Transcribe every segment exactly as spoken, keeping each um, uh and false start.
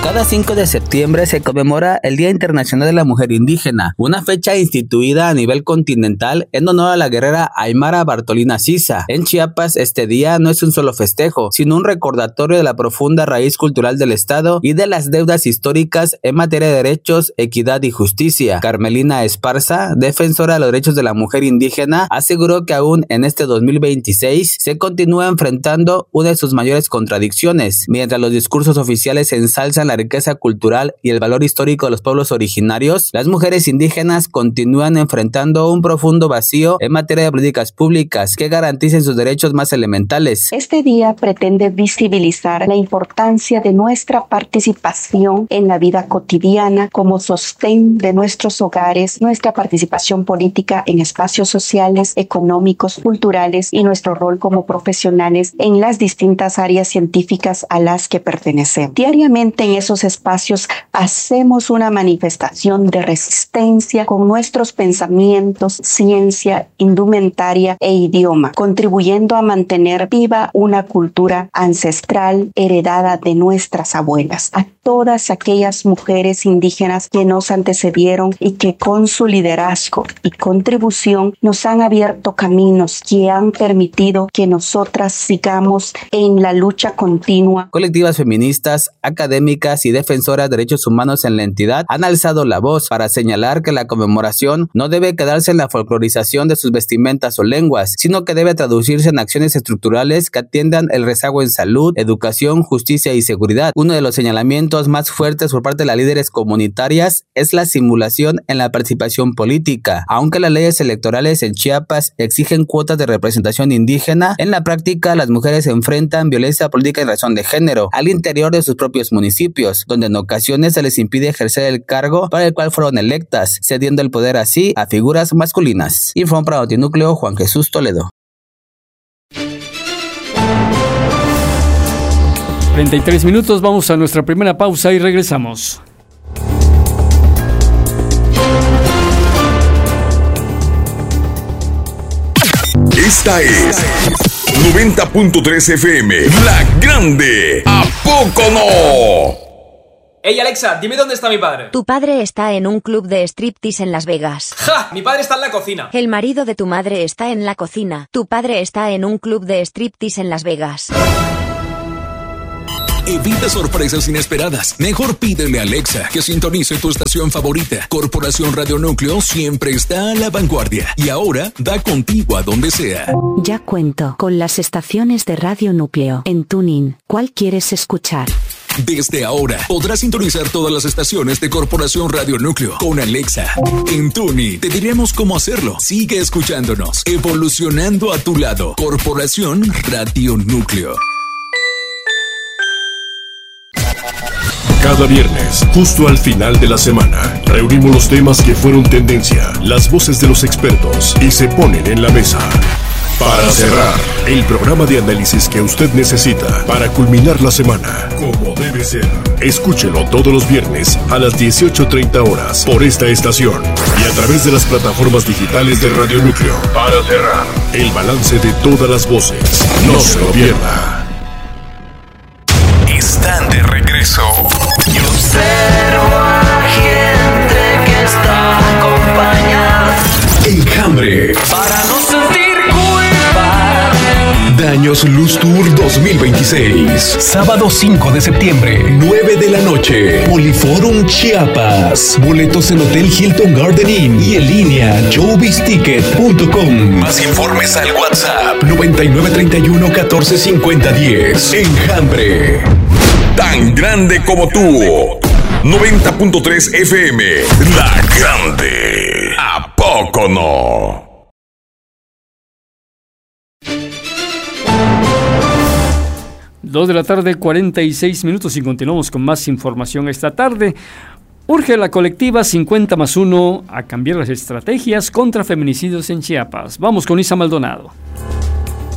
Cada cinco de septiembre se conmemora el Día Internacional de la Mujer Indígena, una fecha instituida a nivel continental en honor a la guerrera Aymara Bartolina Sisa. En Chiapas, este día no es un solo festejo, sino un recordatorio de la profunda raíz cultural del Estado y de las deudas históricas en materia de derechos, equidad y justicia. Carmelina Esparza, defensora de los derechos de la mujer indígena, aseguró que aún en este dos mil veintiséis se continúa enfrentando una de sus mayores contradicciones. Mientras los discursos oficiales ensalzan la riqueza cultural y el valor histórico de los pueblos originarios, las mujeres indígenas continúan enfrentando un profundo vacío en materia de políticas públicas que garanticen sus derechos más elementales. Este día pretende visibilizar la importancia de nuestra participación en la vida cotidiana como sostén de nuestros hogares, nuestra participación política en espacios sociales, económicos, culturales y nuestro rol como profesionales en las distintas áreas científicas a las que pertenecemos. Diariamente en esos espacios hacemos una manifestación de resistencia con nuestros pensamientos, ciencia, indumentaria e idioma, contribuyendo a mantener viva una cultura ancestral heredada de nuestras abuelas. A todas aquellas mujeres indígenas que nos antecedieron y que con su liderazgo y contribución nos han abierto caminos que han permitido que nosotras sigamos en la lucha continua. Colectivas feministas, académicas y defensoras de derechos humanos en la entidad han alzado la voz para señalar que la conmemoración no debe quedarse en la folclorización de sus vestimentas o lenguas, sino que debe traducirse en acciones estructurales que atiendan el rezago en salud, educación, justicia y seguridad. Uno de los señalamientos más fuertes por parte de las líderes comunitarias es la simulación en la participación política. Aunque las leyes electorales en Chiapas exigen cuotas de representación indígena, en la práctica las mujeres enfrentan violencia política en razón de género al interior de sus propios municipios, donde en ocasiones se les impide ejercer el cargo para el cual fueron electas, cediendo el poder así a figuras masculinas. Informa para Notinúcleo Juan Jesús Toledo. treinta y tres minutos, vamos a nuestra primera pausa y regresamos. Esta es noventa punto tres F M, La Grande. ¿A poco no? Ey, Alexa, dime dónde está mi padre. Tu padre está en un club de striptease en Las Vegas. ¡Ja! Mi padre está en la cocina. El marido de tu madre está en la cocina. Tu padre está en un club de striptease en Las Vegas. Evita sorpresas inesperadas. Mejor pídele a Alexa que sintonice tu estación favorita. Corporación Radio Núcleo siempre está a la vanguardia y ahora da contigo a donde sea. Ya cuento con las estaciones de Radio Núcleo en TuneIn. ¿Cuál quieres escuchar? Desde ahora podrás sintonizar todas las estaciones de Corporación Radio Núcleo con Alexa. En TuneIn te diremos cómo hacerlo. Sigue escuchándonos, evolucionando a tu lado. Corporación Radio Núcleo. Cada viernes, justo al final de la semana, reunimos los temas que fueron tendencia, las voces de los expertos y se ponen en la mesa. Para cerrar, el programa de análisis que usted necesita para culminar la semana, como debe ser. Escúchelo todos los viernes a las dieciocho treinta horas por esta estación y a través de las plataformas digitales de Radio Núcleo. Para cerrar, el balance de todas las voces. No se lo pierda. Están de regreso. Y observo a gente que está acompañada. Enjambre. Para no sentir culpa. Daños Luz Tour dos mil veintiséis. Sábado cinco de septiembre, nueve de la noche. Poliforum Chiapas. Boletos en Hotel Hilton Garden Inn y en línea jovis ticket punto com. Más informes al WhatsApp noventa y nueve treinta y uno catorce cincuenta diez. Enjambre. Tan grande como tú. noventa punto tres F M, La Grande. ¿A poco no? dos de la tarde, cuarenta y seis minutos y continuamos con más información esta tarde. Urge la colectiva cincuenta más uno a cambiar las estrategias contra feminicidios en Chiapas. Vamos con Isa Maldonado.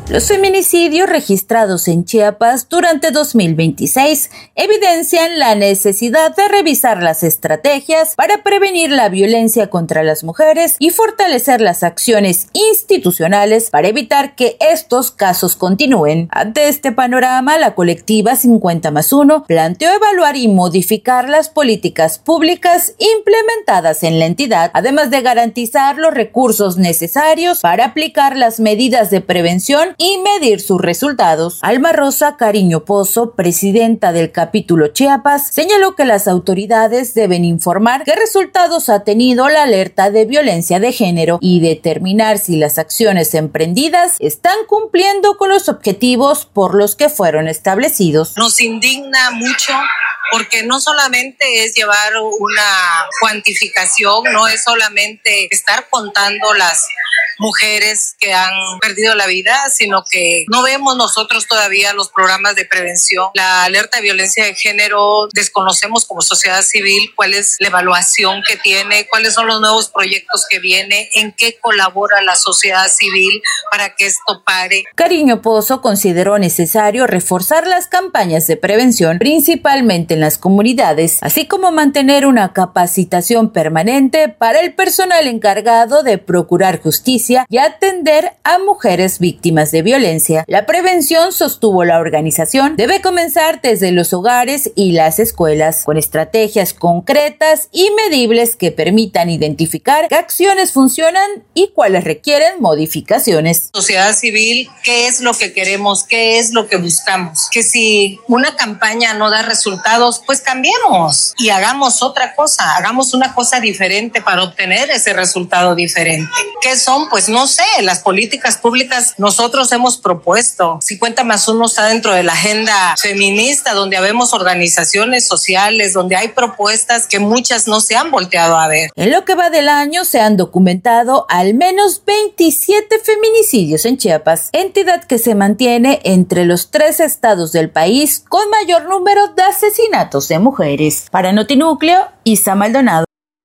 Los feminicidios registrados en Chiapas durante dos mil veintiséis evidencian la necesidad de revisar las estrategias para prevenir la violencia contra las mujeres y fortalecer las acciones institucionales para evitar que estos casos continúen. Ante este panorama, la colectiva cincuenta más uno planteó evaluar y modificar las políticas públicas implementadas en la entidad, además de garantizar los recursos necesarios para aplicar las medidas de prevención y medir sus resultados. Alma Rosa Cariño Pozo, presidenta del capítulo Chiapas, señaló que las autoridades deben informar qué resultados ha tenido la alerta de violencia de género y determinar si las acciones emprendidas están cumpliendo con los objetivos por los que fueron establecidos. Nos indigna mucho porque no solamente es llevar una cuantificación, no es solamente estar contando las mujeres que han perdido la vida, sino que no vemos nosotros todavía los programas de prevención. La alerta de violencia de género, desconocemos como sociedad civil cuál es la evaluación que tiene, cuáles son los nuevos proyectos que vienen, en qué colabora la sociedad civil para que esto pare. Cariño Pozo consideró necesario reforzar las campañas de prevención, principalmente en las comunidades, así como mantener una capacitación permanente para el personal encargado de procurar justicia y atender a mujeres víctimas de violencia. La prevención, sostuvo la organización, debe comenzar desde los hogares y las escuelas, con estrategias concretas y medibles que permitan identificar qué acciones funcionan y cuáles requieren modificaciones. Sociedad civil, ¿qué es lo que queremos? ¿Qué es lo que buscamos? Que si una campaña no da resultados, pues cambiemos y hagamos otra cosa, hagamos una cosa diferente para obtener ese resultado diferente. ¿Qué son? Pues no sé, las políticas públicas nosotros hemos propuesto. cincuenta más uno está dentro de la agenda feminista, donde habemos organizaciones sociales, donde hay propuestas que muchas no se han volteado a ver. En lo que va del año se han documentado al menos veintisiete feminicidios en Chiapas, entidad que se mantiene entre los tres estados del país con mayor número de asesinatos de mujeres. Para Notinúcleo, Isa Maldonado.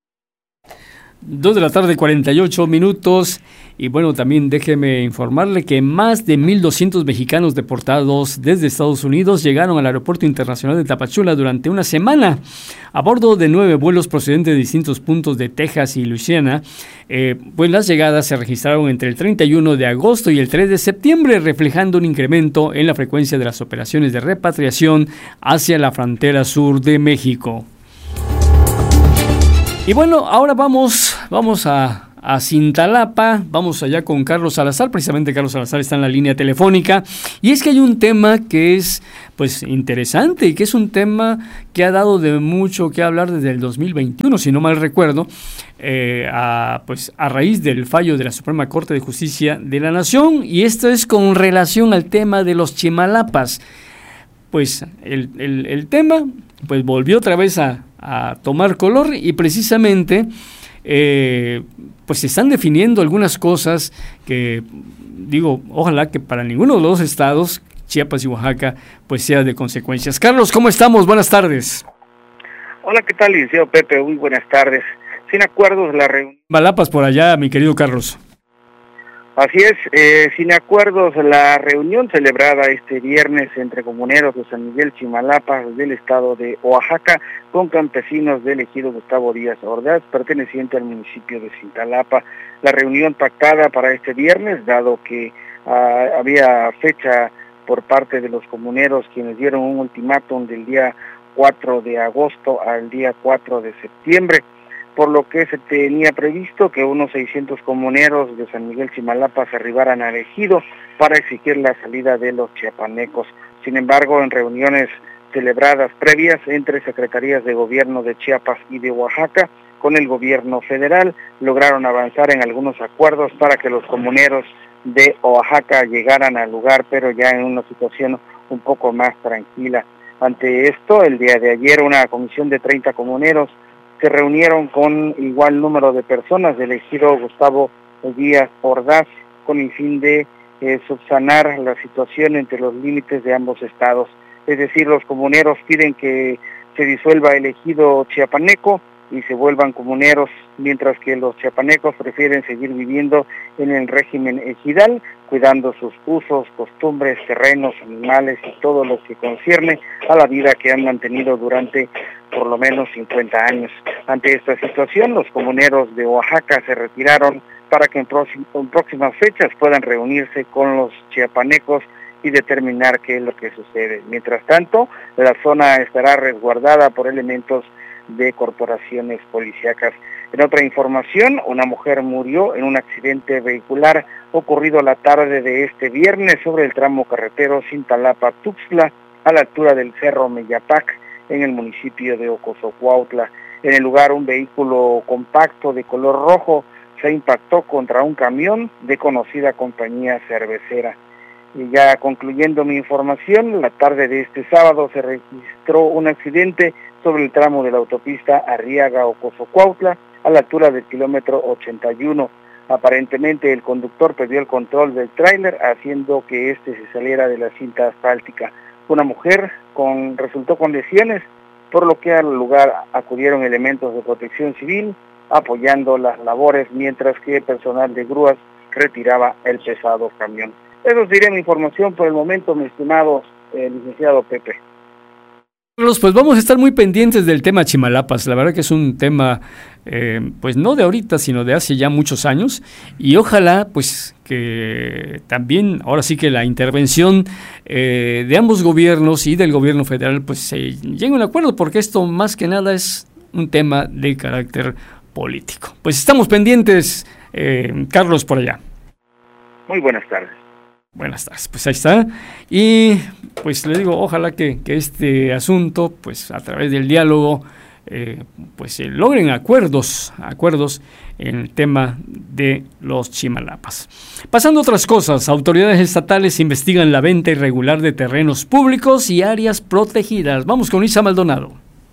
Dos de la tarde, cuarenta y ocho minutos. Y bueno, también déjeme informarle que más de mil doscientos mexicanos deportados desde Estados Unidos llegaron al Aeropuerto Internacional de Tapachula durante una semana a bordo de nueve vuelos procedentes de distintos puntos de Texas y Luisiana. Eh, pues las llegadas se registraron entre el treinta y uno de agosto y el tres de septiembre, reflejando un incremento en la frecuencia de las operaciones de repatriación hacia la frontera sur de México. Y bueno, ahora vamos, vamos a, a Cintalapa, vamos allá con Carlos Salazar, precisamente Carlos Salazar está en la línea telefónica, y es que hay un tema que es pues interesante y que es un tema que ha dado de mucho que hablar desde el dos mil veintiuno, si no mal recuerdo, eh, a, pues a raíz del fallo de la Suprema Corte de Justicia de la Nación, y esto es con relación al tema de los chimalapas. Pues el, el, el tema pues volvió otra vez a, a tomar color y precisamente eh, pues se están definiendo algunas cosas que, digo, ojalá que para ninguno de los dos estados, Chiapas y Oaxaca, pues sea de consecuencias. Carlos, ¿cómo estamos? Buenas tardes. Hola, ¿qué tal, licenciado Pepe? Muy buenas tardes. Sin acuerdos, la reunión... Malapas por allá, mi querido Carlos. Así es, eh, sin acuerdos, la reunión celebrada este viernes entre comuneros de San Miguel Chimalapas del estado de Oaxaca con campesinos del ejido Gustavo Díaz Ordaz, perteneciente al municipio de Cintalapa. La reunión pactada para este viernes, dado que ah, había fecha por parte de los comuneros quienes dieron un ultimátum del día cuatro de agosto al día cuatro de septiembre. Por lo que se tenía previsto que unos seiscientos comuneros de San Miguel Chimalapas arribaran al ejido para exigir la salida de los chiapanecos. Sin embargo, en reuniones celebradas previas entre secretarías de gobierno de Chiapas y de Oaxaca con el gobierno federal, lograron avanzar en algunos acuerdos para que los comuneros de Oaxaca llegaran al lugar, pero ya en una situación un poco más tranquila. Ante esto, el día de ayer, una comisión de treinta comuneros se reunieron con igual número de personas del ejido Gustavo Díaz Ordaz con el fin de eh, subsanar la situación entre los límites de ambos estados. Es decir, los comuneros piden que se disuelva el ejido chiapaneco y se vuelvan comuneros, mientras que los chiapanecos prefieren seguir viviendo en el régimen ejidal, cuidando sus usos, costumbres, terrenos, animales y todo lo que concierne a la vida que han mantenido durante por lo menos cincuenta años. Ante esta situación, los comuneros de Oaxaca se retiraron para que en, próxim- en próximas fechas puedan reunirse con los chiapanecos y determinar qué es lo que sucede. Mientras tanto, la zona estará resguardada por elementos de corporaciones policíacas. En otra información, una mujer murió en un accidente vehicular ocurrido la tarde de este viernes sobre el tramo carretero Cintalapa-Tuxtla, a la altura del Cerro Meyapac, en el municipio de Ocosocuautla. En el lugar, un vehículo compacto de color rojo se impactó contra un camión de conocida compañía cervecera. Y ya concluyendo mi información, la tarde de este sábado se registró un accidente sobre el tramo de la autopista Arriaga-Ocosocuautla, a la altura del kilómetro ochenta y uno. Aparentemente el conductor perdió el control del tráiler, haciendo que éste se saliera de la cinta asfáltica. Una mujer con resultó con lesiones, por lo que al lugar acudieron elementos de protección civil, apoyando las labores, mientras que personal de grúas retiraba el pesado camión. Eso sería mi información por el momento, mi estimado eh, licenciado Pepe. Carlos, pues vamos a estar muy pendientes del tema Chimalapas. La verdad que es un tema, eh, pues no de ahorita, sino de hace ya muchos años. Y ojalá, pues, que también, ahora sí que la intervención eh, de ambos gobiernos y del gobierno federal, pues se llegue a un acuerdo, porque esto más que nada es un tema de carácter político. Pues estamos pendientes, eh, Carlos, por allá. Muy buenas tardes. Buenas tardes, pues ahí está. Y pues le digo, ojalá que, que este asunto, pues a través del diálogo, eh, pues se logren acuerdos, acuerdos en el tema de los Chimalapas. Pasando a otras cosas, autoridades estatales investigan la venta irregular de terrenos públicos y áreas protegidas. Vamos con Isa Maldonado.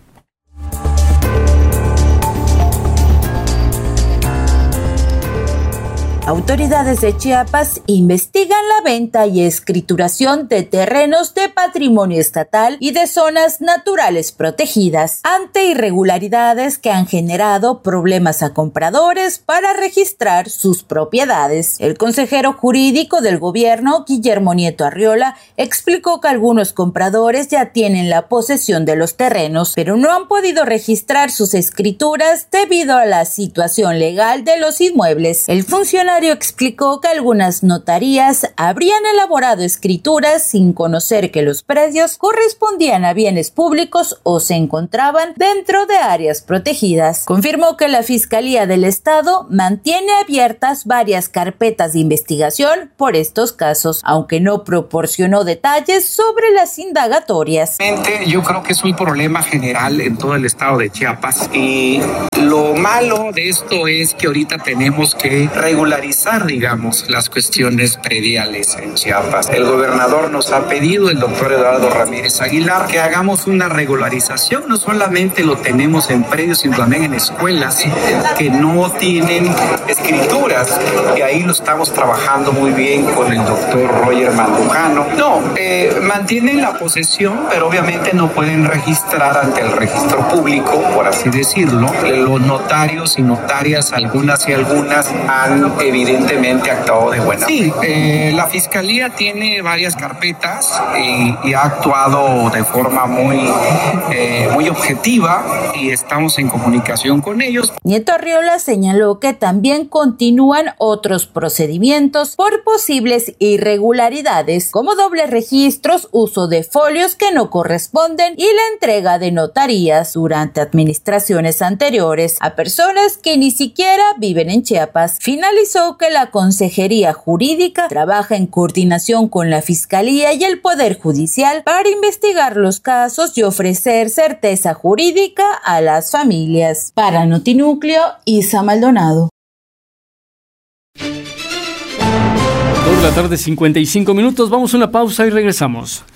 Autoridades de Chiapas investigan la venta y escrituración de terrenos de patrimonio estatal y de zonas naturales protegidas, ante irregularidades que han generado problemas a compradores para registrar sus propiedades. El consejero jurídico del gobierno, Guillermo Nieto Arriola, explicó que algunos compradores ya tienen la posesión de los terrenos, pero no han podido registrar sus escrituras debido a la situación legal de los inmuebles. El funcionario explicó que algunas notarías habrían elaborado escrituras sin conocer que los predios correspondían a bienes públicos o se encontraban dentro de áreas protegidas. Confirmó que la Fiscalía del Estado mantiene abiertas varias carpetas de investigación por estos casos, aunque no proporcionó detalles sobre las indagatorias. Yo creo que es un problema general en todo el estado de Chiapas y lo malo de esto es que ahorita tenemos que regularizar digamos, las cuestiones prediales en Chiapas. El gobernador nos ha pedido, el doctor Eduardo Ramírez Aguilar, que hagamos una regularización. No solamente lo tenemos en predios, sino también en escuelas que no tienen escrituras, y ahí lo estamos trabajando muy bien con el doctor Roger Mandujano. No, eh, mantienen la posesión, pero obviamente no pueden registrar ante el registro público, por así decirlo. Los notarios y notarias, algunas y algunas, han evidentemente actuado de buena fe. Sí, eh, la Fiscalía tiene varias carpetas y, y ha actuado de forma muy, eh, muy objetiva y estamos en comunicación con ellos. Nieto Arriola señaló que también continúan otros procedimientos por posibles irregularidades, como dobles registros, uso de folios que no corresponden y la entrega de notarías durante administraciones anteriores a personas que ni siquiera viven en Chiapas. Finalizó que la Consejería Jurídica trabaja en coordinación con la Fiscalía y el Poder Judicial para investigar los casos y ofrecer certeza jurídica a las familias. Para Notinúcleo, Isa Maldonado. Dos de la tarde, cincuenta y cinco minutos. Vamos a una pausa y regresamos.